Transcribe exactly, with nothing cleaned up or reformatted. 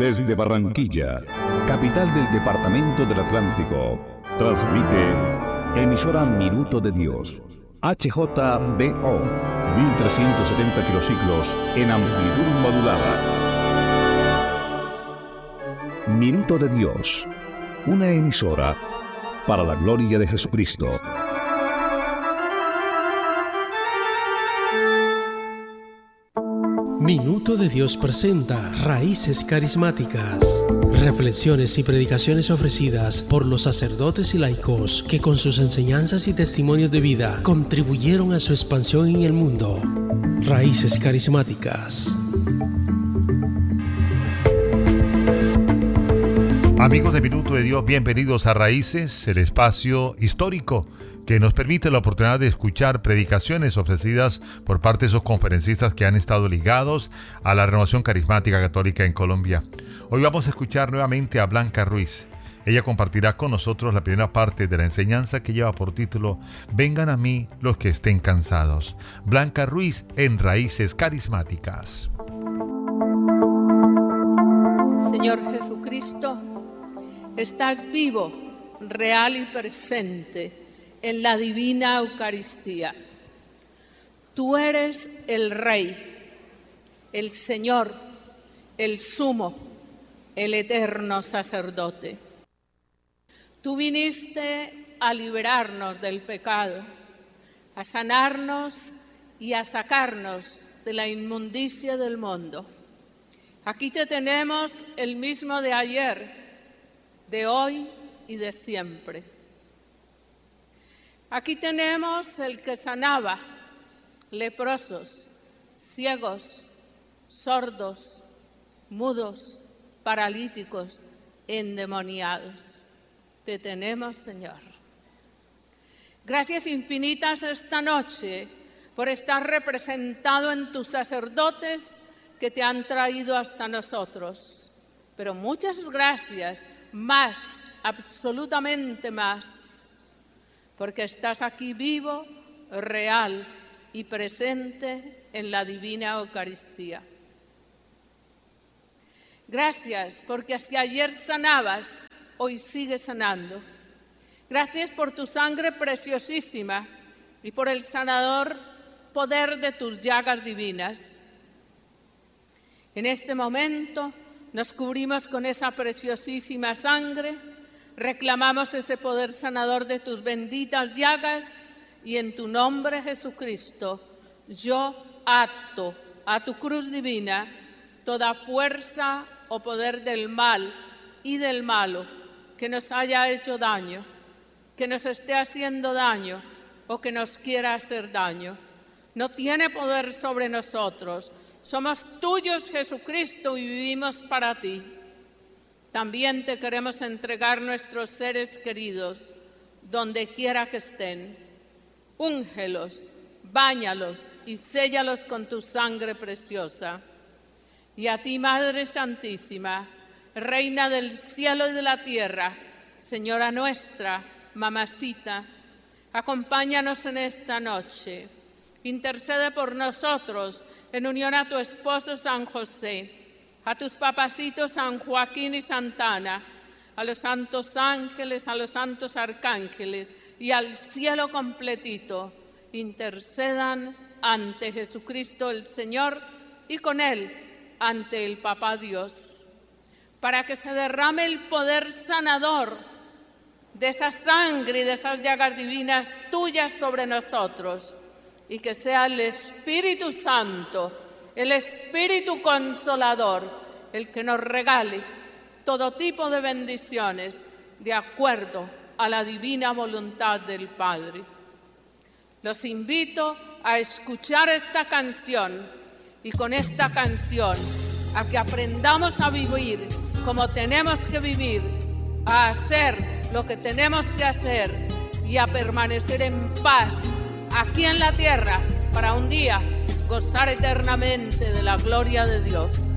Desde Barranquilla, capital del departamento del Atlántico, transmite emisora Minuto de Dios, H J B O, mil trescientos setenta kilociclos en amplitud modulada. Minuto de Dios, una emisora para la gloria de Jesucristo. Minuto de Dios presenta Raíces Carismáticas, reflexiones y predicaciones ofrecidas por los sacerdotes y laicos que con sus enseñanzas y testimonios de vida contribuyeron a su expansión en el mundo. Raíces Carismáticas. Amigos de Minuto de Dios, bienvenidos a Raíces, el espacio histórico que nos permite la oportunidad de escuchar predicaciones ofrecidas por parte de esos conferencistas que han estado ligados a la Renovación Carismática Católica en Colombia. Hoy vamos a escuchar nuevamente a Blanca Ruiz. Ella compartirá con nosotros la primera parte de la enseñanza que lleva por título Vengan a mí los que estén cansados. Blanca Ruiz en Raíces Carismáticas. Señor Jesucristo, estás vivo, real y presente en la divina Eucaristía. Tú eres el Rey, el Señor, el Sumo, el eterno sacerdote. Tú viniste a liberarnos del pecado, a sanarnos y a sacarnos de la inmundicia del mundo. Aquí te tenemos el mismo de ayer, de hoy y de siempre. Aquí tenemos el que sanaba leprosos, ciegos, sordos, mudos, paralíticos, endemoniados. Te tenemos, Señor. Gracias infinitas esta noche por estar representado en tus sacerdotes que te han traído hasta nosotros. Pero muchas gracias, más, absolutamente más, porque estás aquí vivo, real y presente en la divina Eucaristía. Gracias porque si ayer sanabas, hoy sigues sanando. Gracias por tu sangre preciosísima y por el sanador poder de tus llagas divinas. En este momento nos cubrimos con esa preciosísima sangre, reclamamos ese poder sanador de tus benditas llagas y en tu nombre, Jesucristo, yo ato a tu cruz divina toda fuerza o poder del mal y del malo que nos haya hecho daño, que nos esté haciendo daño o que nos quiera hacer daño. No tiene poder sobre nosotros. Somos tuyos, Jesucristo, y vivimos para ti. También te queremos entregar nuestros seres queridos, donde quiera que estén. Úngelos, báñalos y séllalos con tu sangre preciosa. Y a ti, Madre Santísima, Reina del cielo y de la tierra, Señora nuestra, Mamacita, acompáñanos en esta noche. Intercede por nosotros en unión a tu esposo San José, a tus papacitos San Joaquín y Santana, a los santos ángeles, a los santos arcángeles y al cielo completito. Intercedan ante Jesucristo el Señor y con Él ante el Papá Dios, para que se derrame el poder sanador de esa sangre y de esas llagas divinas tuyas sobre nosotros, y que sea el Espíritu Santo, el Espíritu Consolador, el que nos regale todo tipo de bendiciones de acuerdo a la divina voluntad del Padre. Los invito a escuchar esta canción y con esta canción a que aprendamos a vivir como tenemos que vivir, a hacer lo que tenemos que hacer y a permanecer en paz aquí en la tierra para un día gozar eternamente de la gloria de Dios.